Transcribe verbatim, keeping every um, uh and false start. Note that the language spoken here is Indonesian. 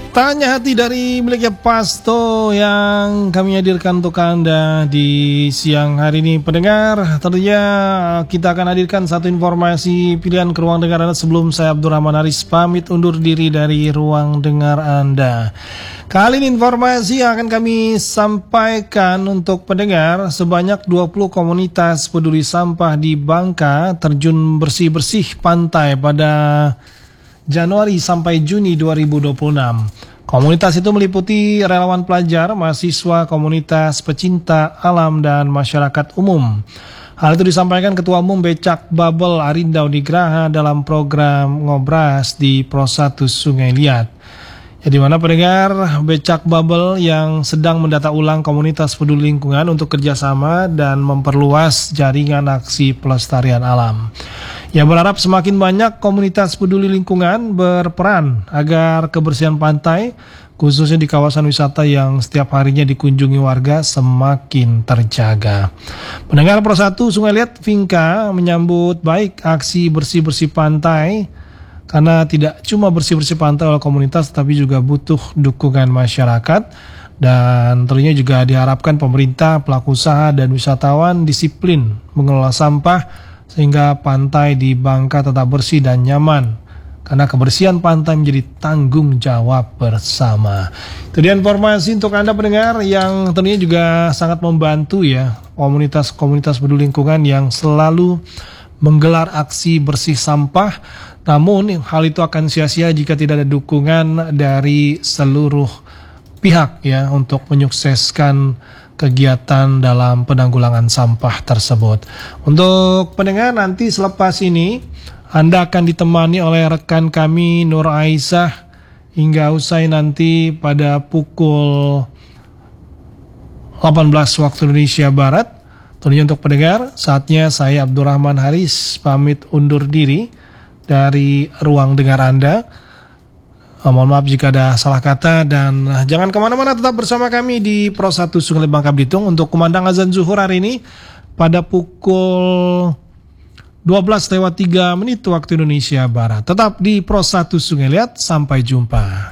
Tanya hati dari miliknya Pasto yang kami hadirkan untuk Anda di siang hari ini. Pendengar, tentunya kita akan hadirkan satu informasi pilihan ke ruang dengar Anda sebelum saya Abdurrahman Haris pamit undur diri dari ruang dengar Anda. Kali ini informasi yang akan kami sampaikan untuk pendengar, sebanyak dua puluh komunitas peduli sampah di Bangka terjun bersih-bersih pantai pada Januari sampai Juni dua ribu dua puluh enam. Komunitas itu meliputi relawan pelajar, mahasiswa, komunitas pecinta alam, dan masyarakat umum. Hal itu disampaikan Ketua Umum Becak Bubble Arindau Digraha dalam program Ngobras di Pro satu Sungai Liat. Ya, di mana pendengar Becak Bubble yang sedang mendata ulang komunitas peduli lingkungan untuk kerjasama dan memperluas jaringan aksi pelestarian alam. Yang berharap semakin banyak komunitas peduli lingkungan berperan agar kebersihan pantai, khususnya di kawasan wisata yang setiap harinya dikunjungi warga, semakin terjaga. Pendengar Pro satu Sungai Liat Vinka menyambut baik aksi bersih-bersih pantai, karena tidak cuma bersih-bersih pantai oleh komunitas, tapi juga butuh dukungan masyarakat. Dan tentunya juga diharapkan pemerintah, pelaku usaha, dan wisatawan disiplin mengelola sampah sehingga pantai di Bangka tetap bersih dan nyaman. Karena kebersihan pantai menjadi tanggung jawab bersama. Itu dia informasi untuk Anda pendengar yang tentunya juga sangat membantu ya, komunitas-komunitas peduli lingkungan yang selalu menggelar aksi bersih sampah. Namun hal itu akan sia-sia jika tidak ada dukungan dari seluruh pihak ya untuk menyukseskan kegiatan dalam penanggulangan sampah tersebut. Untuk pendengar, nanti selepas ini Anda akan ditemani oleh rekan kami Nur Aisyah hingga usai nanti pada pukul delapan belas waktu Indonesia Barat. Tentunya untuk pendengar, saatnya saya Abdurrahman Haris pamit undur diri dari ruang dengar Anda. Oh, mohon maaf jika ada salah kata, dan uh, jangan kemana-mana, tetap bersama kami di Pro satu Sungai Liat Bangka Belitung untuk kumandang azan zuhur hari ini pada pukul dua belas lewat tiga menit waktu Indonesia Barat. Tetap di Pro satu Sungai Liat, sampai jumpa.